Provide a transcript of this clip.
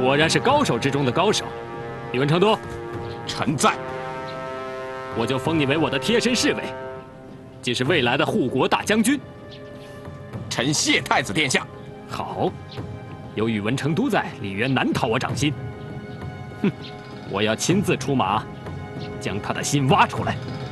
果然是高手之中的高手。宇文成都， 臣在。 我就封你为我的贴身侍卫，既是未来的护国大将军。 臣谢太子殿下。 好，有宇文成都在，李渊难讨我掌心。哼，我要亲自出马，将他的心挖出来。